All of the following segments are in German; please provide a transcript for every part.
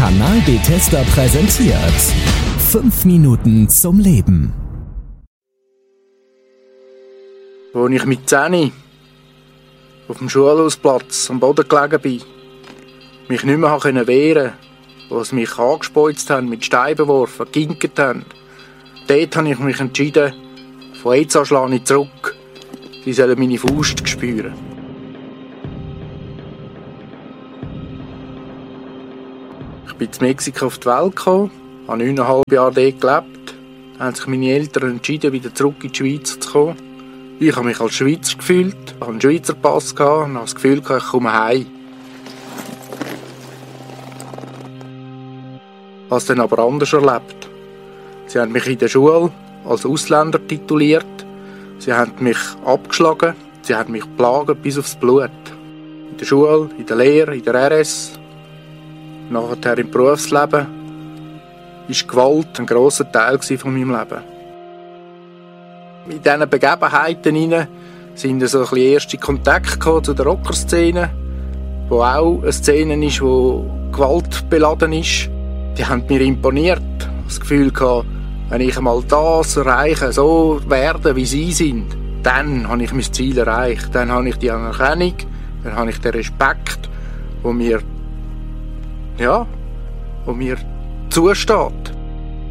Kanal Bethesda präsentiert 5 Minuten zum Leben. Als ich mit 10 auf dem Schulhausplatz am Boden gelegen bin, mich nicht mehr wehren konnte, wo sie mich angespeuzt haben, mit Steinen beworfen, geginkt haben, dort habe ich mich entschieden, von jetzt an schlage ich zurück. Sie sollen meine Faust spüren. Ich bin in Mexiko auf die Welt gekommen, habe 9,5 Jahre dort gelebt. Dann haben sich meine Eltern entschieden, wieder zurück in die Schweiz zu kommen. Ich habe mich als Schweizer gefühlt, hatte einen Schweizer Pass und habe das Gefühl, ich komme heim. Ich habe es dann aber anders erlebt. Sie haben mich in der Schule als Ausländer tituliert. Sie haben mich abgeschlagen. Sie haben mich geplagt bis aufs Blut. In der Schule, in der Lehre, in der RS. Nachher im Berufsleben war Gewalt ein grosser Teil von meinem Leben. In diesen Begebenheiten sind so ein bisschen erste Kontakte zu der Rockerszene, wo auch eine Szene ist, die gewaltbeladen ist. Die haben mir imponiert. Ich hatte das Gefühl, wenn ich einmal das erreiche, so werden, wie sie sind, dann habe ich mein Ziel erreicht. Dann habe ich die Anerkennung, dann habe ich den Respekt, wo mir zusteht.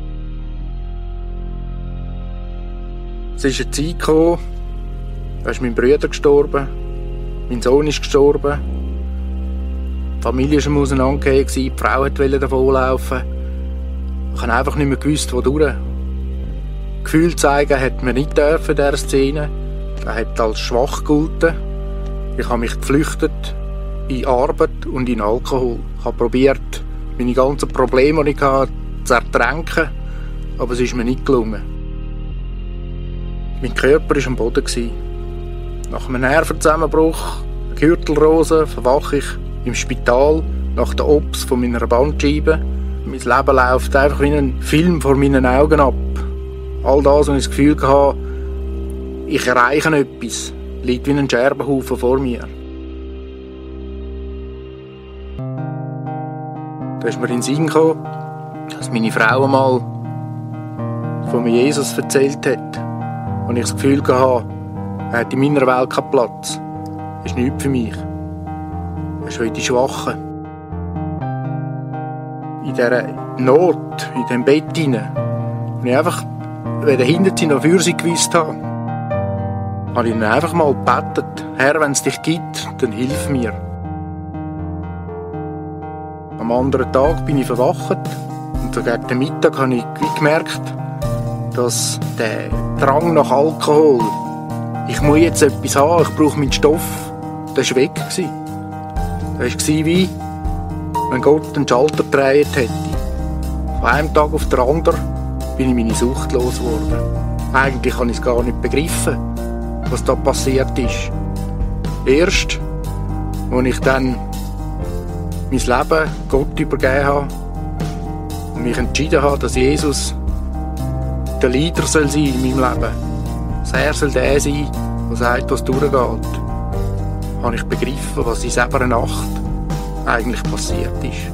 Es ist eine Zeit gekommen, da ist mein Bruder gestorben, mein Sohn ist gestorben, die Familie war auseinandergegangen, die Frau wollte davonlaufen. Ich habe einfach nicht mehr gewusst, wodurch. Gefühl zeigen hat man nicht dürfen in dieser Szene. Er hat als schwach gegolten. Ich habe mich geflüchtet in Arbeit und in Alkohol. Ich habe probiert, meine ganzen Probleme, die ich hatte, zu ertränken, aber es ist mir nicht gelungen. Mein Körper war am Boden. Nach einem Nervenzusammenbruch, einer Gürtelrose, verwache ich im Spital nach der Ops von meiner Bandscheibe. Mein Leben läuft einfach wie ein Film vor meinen Augen ab. All das, was ich das Gefühl hatte, ich erreiche etwas, liegt wie ein Scherbenhaufen vor mir. Da ist mir in den Sinn gekommen, dass meine Frau einmal von mir Jesus erzählt hat. Und ich das Gefühl hatte, er hat in meiner Welt keinen Platz. Das ist nichts für mich. Er ist für die Schwachen. In dieser Not, in diesem Bett hinein, und ich einfach, wenn dahinter sie noch für sie gewusst habe ich ihn einfach mal gebetet: Herr, wenn es dich gibt, dann hilf mir. Am anderen Tag bin ich verwacht und so gegen den Mittag habe ich gemerkt, dass der Drang nach Alkohol, ich muss jetzt etwas haben, ich brauche meinen Stoff, der war weg. Der war wie, wenn Gott einen Schalter gedreht hätte. Von einem Tag auf den anderen bin ich meine Sucht losgeworden. Eigentlich habe ich es gar nicht begriffen, was da passiert ist. Erst, als ich dann mein Leben Gott übergeben habe und mich entschieden habe, dass Jesus der Leader soll sein in meinem Leben. Dass er soll der sein, der sagt, was durchgeht. Habe ich begriffen, was in dieser Nacht eigentlich passiert ist.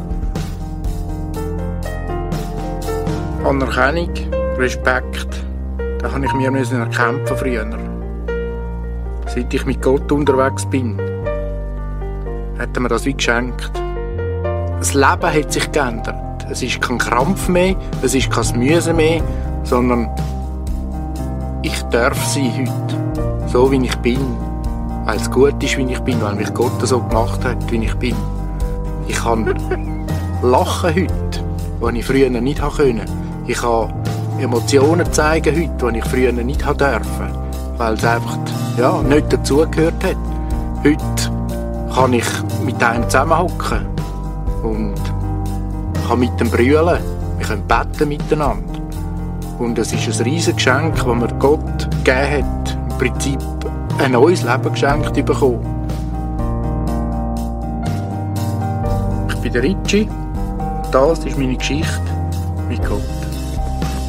Anerkennung, Respekt, da habe ich mir erkämpfen früher. Seit ich mit Gott unterwegs bin, hat er mir das wie geschenkt. Das Leben hat sich geändert. Es ist kein Krampf mehr, es ist kein Müssen mehr, sondern ich darf sein heute, so wie ich bin, weil es gut ist, wie ich bin, weil mich Gott so gemacht hat, wie ich bin. Ich kann lachen heute, was ich früher nicht konnte. Ich kann Emotionen zeigen heute, die ich früher nicht durfte, weil es einfach nicht dazugehört hat. Heute kann ich mit einem zusammenhocken und kann mit dem brüllen. Wir können beten miteinander. Und es ist ein riesiges Geschenk, das mir Gott gegeben hat. Im Prinzip ein neues Leben geschenkt bekommen. Ich bin der Ritchie. Das ist meine Geschichte mit Gott.